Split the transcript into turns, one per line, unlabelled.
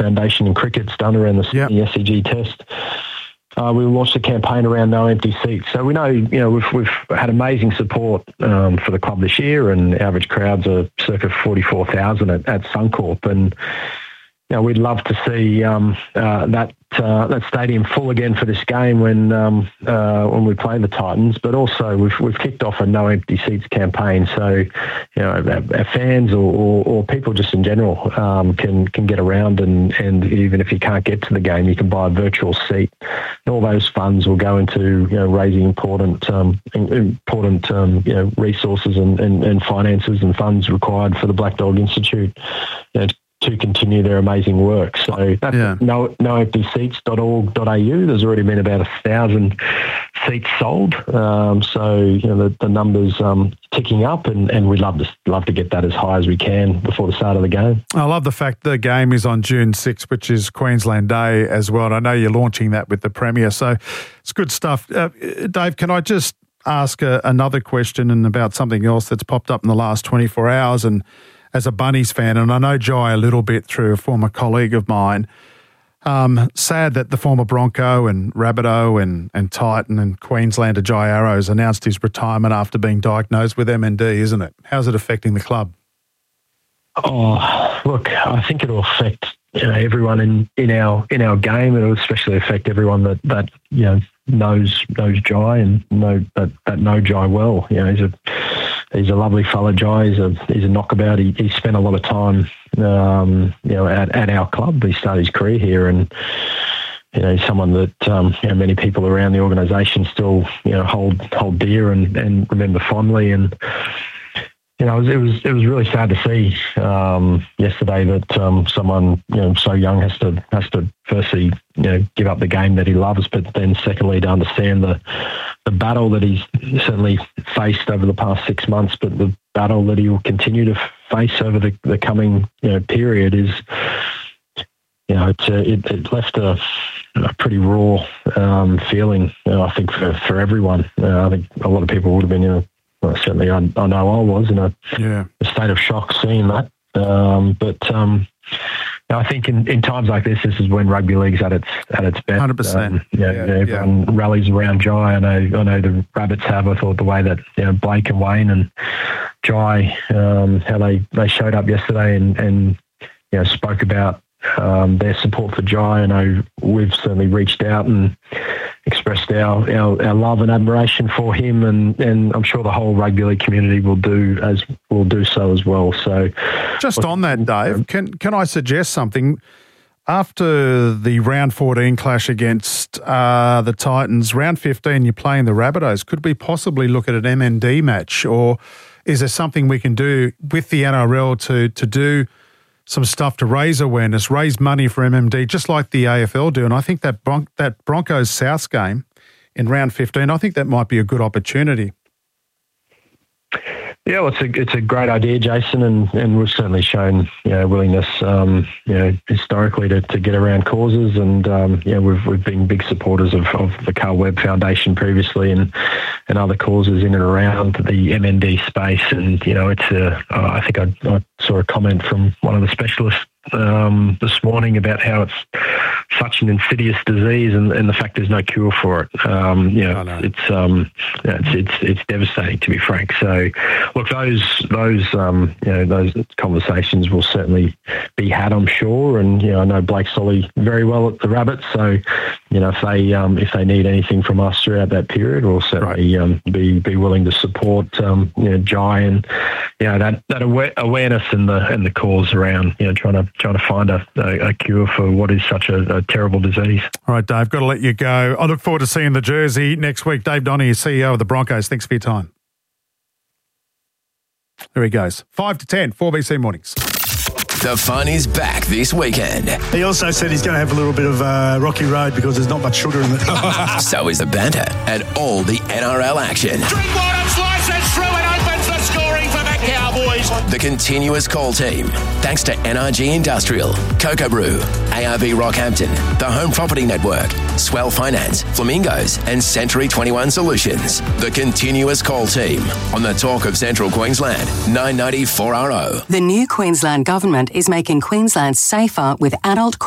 Foundation in Cricket's done around the Sydney SCG test. We launched a campaign around no empty seats. So we know, we've had amazing support for the club this year, and average crowds are circa 44,000 at Suncorp. And we'd love to see that stadium full again for this game when we play the Titans. But also we've kicked off a no empty seats campaign, so our fans or people just in general can get around, and even if you can't get to the game, you can buy a virtual seat. And all those funds will go into raising important resources and finances and funds required for the Black Dog Institute to continue their amazing work. So that's noemptyseats.org.au. There's already been about 1,000 seats sold. The numbers ticking up, and we'd love to get that as high as we can before the start of the game.
I love the fact the game is on June 6th, which is Queensland Day as well. And I know you're launching that with the Premier, so it's good stuff. Dave, can I just ask another question and about something else that's popped up in the last 24 hours? And as a Bunnies fan, and I know Jai a little bit through a former colleague of mine, sad that the former Bronco and Rabbitoh and Titan and Queenslander Jai Arrows announced his retirement after being diagnosed with MND, isn't it? How's it affecting the club?
Oh, look, I think it'll affect everyone in our game. It'll especially affect everyone that knows Jai and know Jai well. He's a lovely fella, Jai. He's a knockabout. He spent a lot of time, at our club. He started his career here, and he's someone that many people around the organisation still hold dear and remember fondly. And it was really sad to see yesterday that someone so young has to firstly give up the game that he loves, but then secondly to understand the battle that he's certainly faced over the past 6 months, but the battle that he will continue to face over the coming period is it left a pretty raw feeling, I think for everyone. I think a lot of people would have been certainly I know I was in a state of shock seeing that. I think in times like this is when rugby league's at its best.
100%.
Everyone rallies around Jai. I know the Rabbits have. I thought the way that Blake and Wayne and Jai, how they showed up yesterday and spoke about their support for Jai. I know we've certainly reached out and expressed our love and admiration for him, and I'm sure the whole rugby league community will do so as well. So,
just on that, Dave, can I suggest something? After the round 14 clash against the Titans, round 15 you're playing the Rabbitohs. Could we possibly look at an MND match, or is there something we can do with the NRL to do some stuff to raise awareness, raise money for MMD, just like the AFL do? And I think that Broncos South game in round 15, I think that might be a good opportunity.
Yeah, well, it's a great idea, Jason, and we've certainly shown willingness historically to get around causes, and we've been big supporters of the Carl Webb Foundation previously and other causes in and around the MND space. And I think I saw a comment from one of the specialists this morning about how it's such an insidious disease and the fact there's no cure for it. It's devastating, to be frank. So, look, those conversations will certainly be had, I'm sure. And I know Blake Solly very well at the Rabbits. So, if they need anything from us throughout that period, we'll certainly be willing to support Jai and that awareness and the cause around trying to find a cure for what is such a terrible disease.
All right, Dave, got to let you go. I look forward to seeing the jersey next week. Dave Donahue, CEO of the Broncos. Thanks for your time. There he goes. 5 to 10, 4BC Mornings.
The fun is back this weekend.
He also said he's going to have a little bit of rocky road because there's not much sugar in it.
So is the banter and all the NRL action.
Drinkwater slices through and opens the scoring for the Cowboys.
The continuous call team. Thanks to NRG Industrial, Cocoa Brew, ARB Rockhampton, the Home Property Network, Swell Finance, Flamingos, and Century 21 Solutions. The continuous call team on the Talk of Central Queensland, 990 4RO.
The new Queensland Government is making Queensland safer with adult